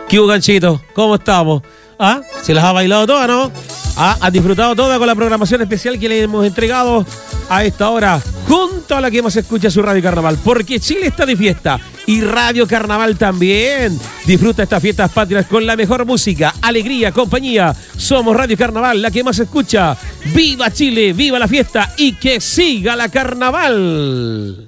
¿Qué hubo, Ganchito? ¿Cómo estamos? ¿Ah? ¿Se las ha bailado todas, no? ¿Ah? ¿Han disfrutado todas con la programación especial que le hemos entregado a esta hora? Junto a la que más escucha su Radio Carnaval. Porque Chile está de fiesta y Radio Carnaval también. Disfruta estas fiestas patrias con la mejor música, alegría, compañía. Somos Radio Carnaval, la que más escucha. ¡Viva Chile! ¡Viva la fiesta! ¡Y que siga la Carnaval!